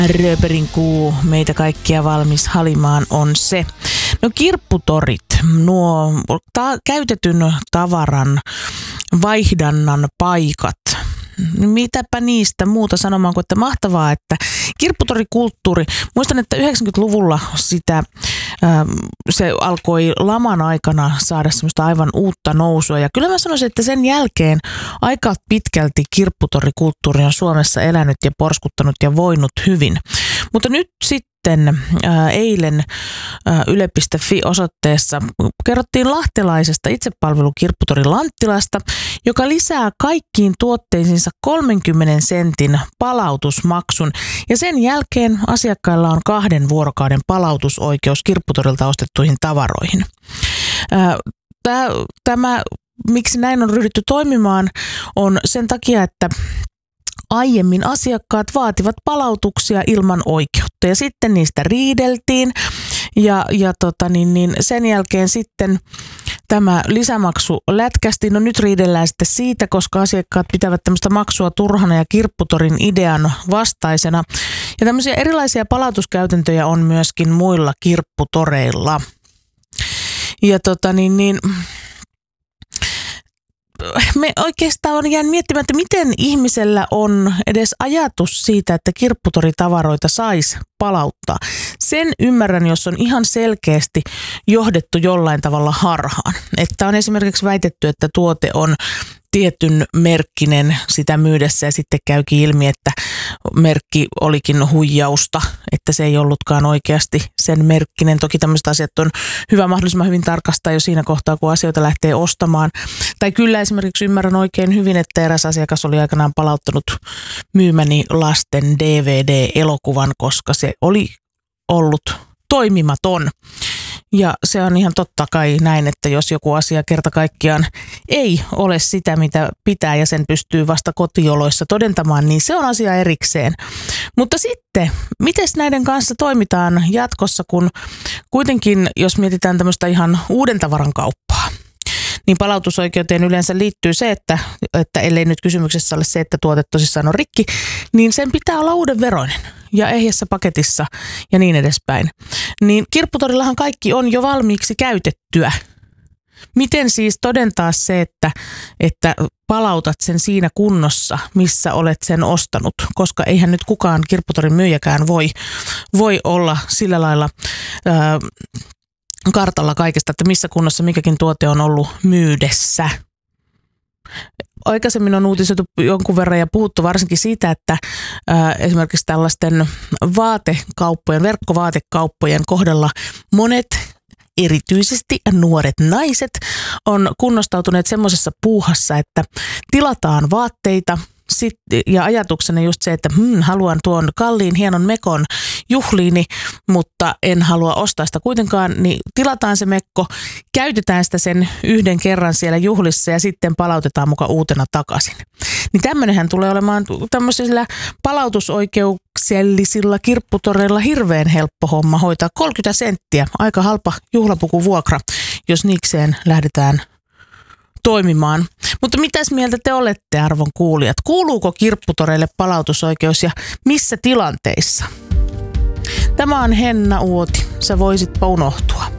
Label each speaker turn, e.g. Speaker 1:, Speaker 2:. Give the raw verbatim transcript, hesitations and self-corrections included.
Speaker 1: Rööperin kuu, meitä kaikkia valmis halimaan on se. No kirpputorit, nuo ta- käytetyn tavaran vaihdannan paikat. Mitäpä niistä muuta sanomaan kuin, että mahtavaa, että kirpputorikulttuuri, muistan, että yhdeksänkymmentäluvulla sitä, se alkoi laman aikana saada semmoista aivan uutta nousua. Ja kyllä mä sanoisin, että sen jälkeen aika pitkälti kirpputorikulttuuri on Suomessa elänyt ja porskuttanut ja voinut hyvin. Mutta nyt sitten ää, eilen ää, yle piste fi-osoitteessa kerrottiin lahtelaisesta itsepalvelukirpputori Lanttilasta, joka lisää kaikkiin tuotteisiinsa kolmenkymmenen sentin palautusmaksun. Ja sen jälkeen asiakkailla on kahden vuorokauden palautusoikeus kirpputorilta ostettuihin tavaroihin. Ää, tää, tämä, miksi näin on ryhdytty toimimaan, on sen takia, että aiemmin asiakkaat vaativat palautuksia ilman oikeutta ja sitten niistä riideltiin ja, ja tota niin, niin sen jälkeen sitten tämä lisämaksu lätkästi. No nyt riidellään sitten siitä, koska asiakkaat pitävät tämmöistä maksua turhana ja kirpputorin idean vastaisena. Ja tämmöisiä erilaisia palautuskäytäntöjä on myöskin muilla kirpputoreilla. Ja tota niin, niin me oikeastaan on jäänyt miettimään, että miten ihmisellä on edes ajatus siitä, että kirpputoritavaroita saisi palauttaa. Sen ymmärrän, jos on ihan selkeästi johdettu jollain tavalla harhaan. Että on esimerkiksi väitetty, että tuote on tietyn merkkinen sitä myydessä ja sitten käykin ilmi, että merkki olikin huijausta, että se ei ollutkaan oikeasti sen merkkinen. Toki tämmöiset asiat on hyvä mahdollisimman hyvin tarkastaa jo siinä kohtaa, kun asioita lähtee ostamaan. Tai kyllä esimerkiksi ymmärrän oikein hyvin, että eräs asiakas oli aikanaan palauttanut myymäni lasten D V D-elokuvan, koska se oli ollut toimimaton. Ja se on ihan totta kai näin, että jos joku asia kerta kaikkiaan ei ole sitä, mitä pitää ja sen pystyy vasta kotioloissa todentamaan, niin se on asia erikseen. Mutta sitten, miten näiden kanssa toimitaan jatkossa, kun kuitenkin, jos mietitään tämmöistä ihan uuden tavaran kauppaa, niin palautusoikeuteen yleensä liittyy se, että, että ellei nyt kysymyksessä ole se, että tuote tosissaan on rikki, niin sen pitää olla uuden veroinen ja ehjässä paketissa ja niin edespäin. Niin kirpputorillahan kaikki on jo valmiiksi käytettyä. Miten siis todentaa se, että, että palautat sen siinä kunnossa, missä olet sen ostanut, koska eihän nyt kukaan kirpputorin myyjäkään voi, voi olla sillä lailla ää, kartalla kaikesta, että missä kunnossa mikäkin tuote on ollut myydessä. Aikaisemmin on uutisoitu jonkun verran ja puhuttu varsinkin siitä, että ää, esimerkiksi tällaisten vaatekauppojen, verkkovaatekauppojen kohdalla monet, erityisesti nuoret naiset, on kunnostautuneet semmoisessa puuhassa, että tilataan vaatteita, Sit, ja ajatuksena just se, että hmm, haluan tuon kalliin hienon mekon juhliini, mutta en halua ostaa sitä kuitenkaan, niin tilataan se mekko, käytetään sitä sen yhden kerran siellä juhlissa ja sitten palautetaan muka uutena takaisin. Niin tämmöinenhän tulee olemaan tämmöisillä palautusoikeuksellisilla kirpputoreilla hirveän helppo homma hoitaa. kolmekymmentä senttiä, aika halpa juhlapukuvuokra, jos niikseen lähdetään toimimaan. Mutta mitäs mieltä te olette, arvon kuulijat? Kuuluuko kirpputoreille palautusoikeus ja missä tilanteissa? Tämä on Henna Uoti. Sä voisitpa unohtua.